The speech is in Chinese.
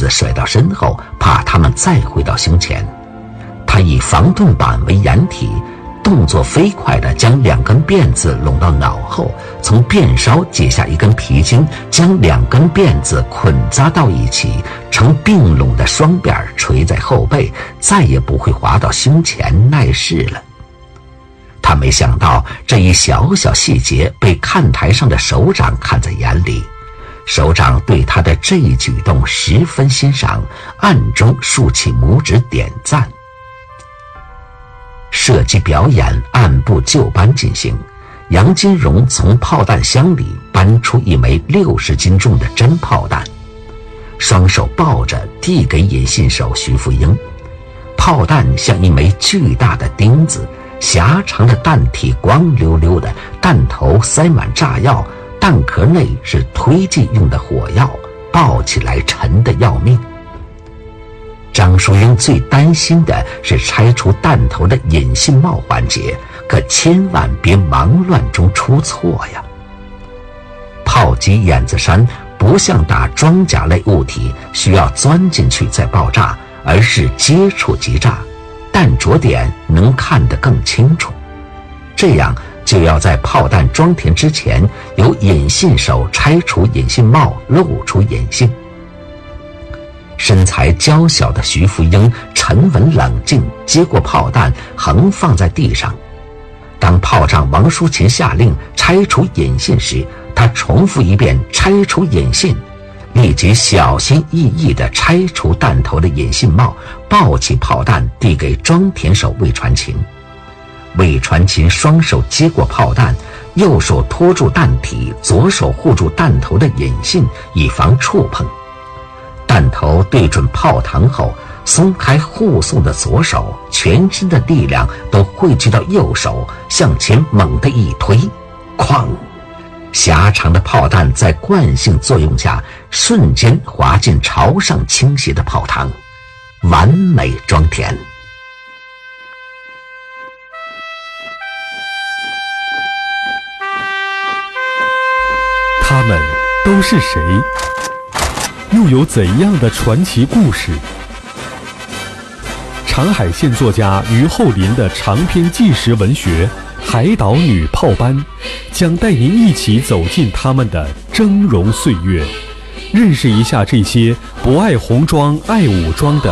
子甩到身后，怕他们再回到胸前。他以防盾板为掩体，动作飞快地将2根辫子拢到脑后，从辫梢解下一根皮筋，将2根辫子捆扎到一起，成并拢的双辫垂在后背，再也不会滑到胸前碍事了。他没想到这一小小细节被看台上的首长看在眼里，首长对他的这一举动十分欣赏，暗中竖起拇指点赞。射击表演按部就班进行，杨金荣从炮弹箱里搬出一枚60斤重的真炮弹，双手抱着递给引信手徐福英。炮弹像一枚巨大的钉子，狭长的弹体光溜溜的，弹头塞满炸药，弹壳内是推进用的火药，抱起来沉得要命。张淑英最担心的是拆除弹头的引信帽环节，可千万别忙乱中出错呀。炮击眼子山不像打装甲类物体需要钻进去再爆炸，而是接触即炸，弹着点能看得更清楚。这样就要在炮弹装填之前，由引信手拆除引信帽，露出引信。身材娇小的徐福英沉稳冷静，接过炮弹横放在地上。当炮长王淑琴下令拆除引信时，他重复一遍拆除引信，立即小心翼翼地拆除弹头的引信帽，抱起炮弹递给装填手魏传琴。魏传琴双手接过炮弹，右手托住弹体，左手护住弹头的引信，以防触碰。弹头对准炮膛后，松开护送的左手，全身的力量都汇聚到右手，向前猛地一推，哐！狭长的炮弹在惯性作用下，瞬间滑进朝上倾斜的炮膛，完美装填。 他们都是谁？又有怎样的传奇故事？长海县作家于厚林的长篇纪实文学《海岛女炮班》将带您一起走进他们的峥嵘岁月，认识一下这些不爱红装爱武装的